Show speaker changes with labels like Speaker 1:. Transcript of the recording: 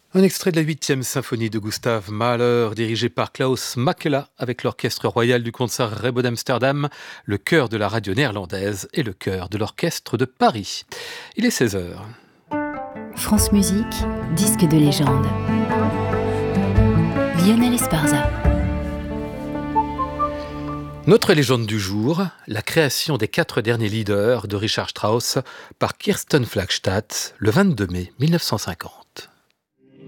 Speaker 1: Un extrait de la 8e symphonie de Gustav Mahler, dirigée par Klaus Makela, avec l'Orchestre royal du Conservatoire d'Amsterdam, le chœur de la radio néerlandaise et le chœur de l'Orchestre de Paris. Il est 16 heures.
Speaker 2: France Musique, disque de légende. Lionel Esparza.
Speaker 1: Notre légende du jour, la création des 4 derniers leaders de Richard Strauss par Kirsten Flagstad le 22 mai 1950.